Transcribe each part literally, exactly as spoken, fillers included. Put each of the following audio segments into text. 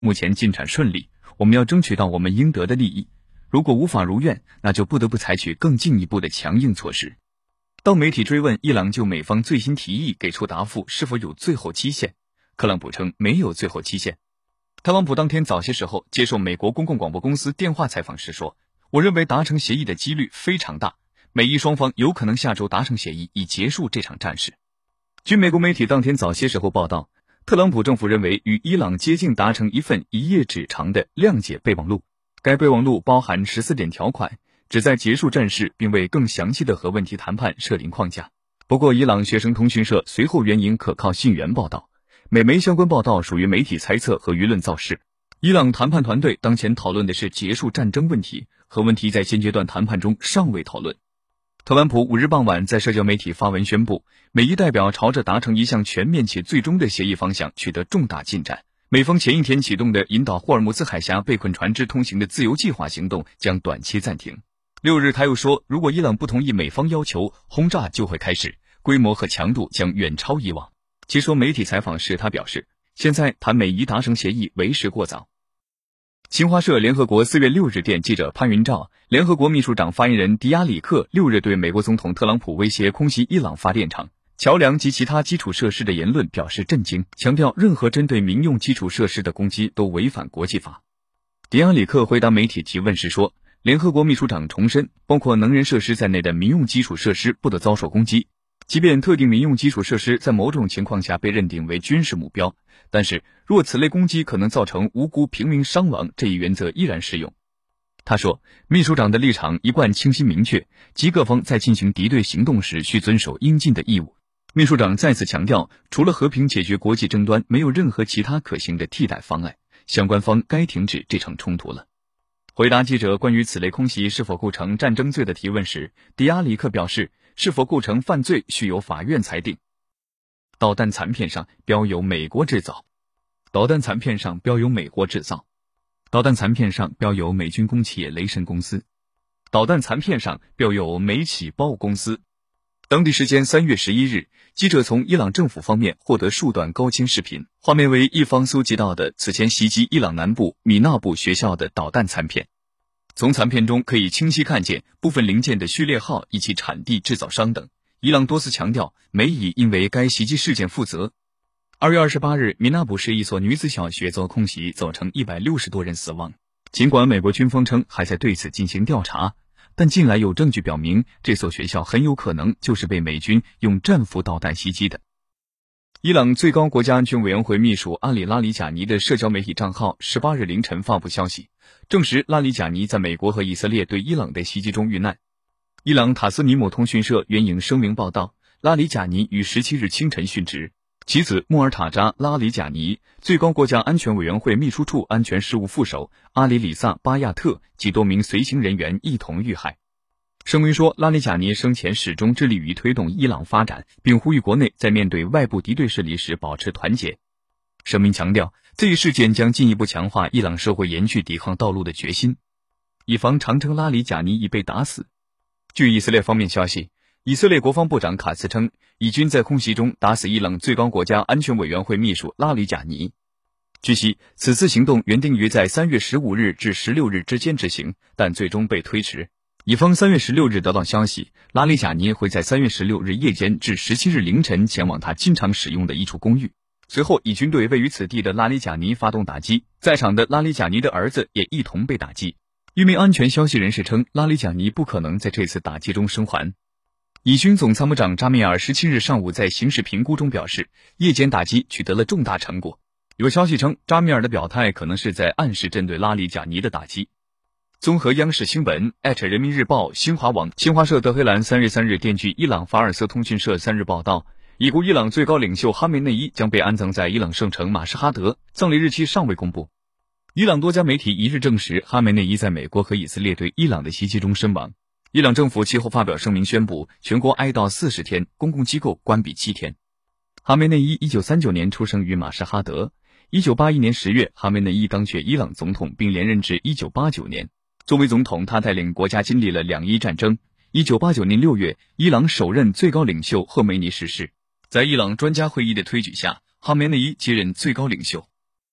目前进展顺利，我们要争取到我们应得的利益。如果无法如愿，那就不得不采取更进一步的强硬措施。当媒体追问伊朗就美方最新提议给出答复是否有最后期限，特朗普称没有最后期限。特朗普当天早些时候接受美国公共广播公司电话采访时说，我认为达成协议的几率非常大，美伊双方有可能下周达成协议以结束这场战事。据美国媒体当天早些时候报道，特朗普政府认为与伊朗接近达成一份一页纸长的谅解备忘录，该备忘录包含十四点条款，旨在结束战事并为更详细的核问题谈判设定框架。不过伊朗学生通讯社随后援引可靠信源报道，美媒相关报道属于媒体猜测和舆论造势。伊朗谈判团队当前讨论的是结束战争问题，核问题在现阶段谈判中尚未讨论。特朗普五日傍晚在社交媒体发文宣布，美伊代表朝着达成一项全面且最终的协议方向取得重大进展。美方前一天启动的引导霍尔木兹海峡被困船只通行的自由计划行动将短期暂停。六日他又说，如果伊朗不同意美方要求，轰炸就会开始，规模和强度将远超以往。接受媒体采访时他表示，现在谈美伊达成协议为时过早。新华社联合国四月六日电记者潘云照，联合国秘书长发言人迪亚里克六日对美国总统特朗普威胁空袭伊朗发电厂、桥梁及其他基础设施的言论表示震惊，强调任何针对民用基础设施的攻击都违反国际法。迪亚里克回答媒体提问时说，联合国秘书长重申，包括能源设施在内的民用基础设施不得遭受攻击，即便特定民用基础设施在某种情况下被认定为军事目标，但是若此类攻击可能造成无辜平民伤亡，这一原则依然适用。他说，秘书长的立场一贯清晰明确，即各方在进行敌对行动时需遵守应尽的义务。秘书长再次强调，除了和平解决国际争端，没有任何其他可行的替代方案，相关方该停止这场冲突了。回答记者关于此类空袭是否构成战争罪的提问时，迪亚里克表示，是否构成犯罪需由法院裁定。导弹残片上标有美国制造，导弹残片上标有美国制造，导弹残片上标有美军工企业雷神公司，导弹残片上标有美企豹公司。当地时间三月十一日，记者从伊朗政府方面获得数段高清视频，画面为一方搜集到的此前袭击伊朗南部米纳布学校的导弹残片。从残片中可以清晰看见部分零件的序列号以及产地、制造商等。伊朗多次强调，美以应为该袭击事件负责。二月二十八日，米纳布市一所女子小学遭空袭，造成一百六十多人死亡。尽管美国军方称还在对此进行调查，但近来有证据表明，这所学校很有可能就是被美军用战斧导弹袭击的。伊朗最高国家安全委员会秘书阿里拉里贾尼的社交媒体账号十八日凌晨发布消息，证实拉里贾尼在美国和以色列对伊朗的袭击中遇难。伊朗塔斯尼姆通讯社援引声明报道，拉里贾尼于十七日清晨殉职，其子穆尔塔扎·拉里贾尼、最高国家安全委员会秘书处安全事务副手阿里里萨·巴亚特及多名随行人员一同遇害。声明说，拉里贾尼生前始终致力于推动伊朗发展，并呼吁国内在面对外部敌对势力时保持团结。声明强调，这一事件将进一步强化伊朗社会延续抵抗道路的决心。以防常称拉里贾尼已被打死。据以色列方面消息，以色列国防部长卡茨称，以军在空袭中打死伊朗最高国家安全委员会秘书拉里贾尼。据悉，此次行动原定于在三月十五日至十六日之间执行，但最终被推迟。以方三月十六日得到消息，拉里贾尼会在三月十六日夜间至十七日凌晨前往他经常使用的一处公寓。随后，以军对位于此地的拉里贾尼发动打击，在场的拉里贾尼的儿子也一同被打击。一名安全消息人士称，拉里贾尼不可能在这次打击中生还。以军总参谋长扎米尔十七日上午在形势评估中表示，夜间打击取得了重大成果。有消息称，扎米尔的表态可能是在暗示针对拉里贾尼的打击。综合央视新闻、人民日报、新华网、新华社德黑兰三月三日电据伊朗法尔斯通讯社三日报道，已故伊朗最高领袖哈梅内伊将被安葬在伊朗圣城马什哈德，葬礼日期尚未公布。伊朗多家媒体一日证实，哈梅内伊在美国和以色列对伊朗的袭击中身亡。伊朗政府其后发表声明宣布，全国哀悼四十天，公共机构关闭七天。哈梅内伊一九三九年出生于马什哈德，一九八一年十月，哈梅内伊当选伊朗总统，并连任至一九八九年。作为总统，他带领国家经历了两伊战争。一九八九年六月，伊朗首任最高领袖赫梅尼逝世，在伊朗专家会议的推举下，哈梅内伊接任最高领袖。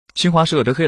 新华社德黑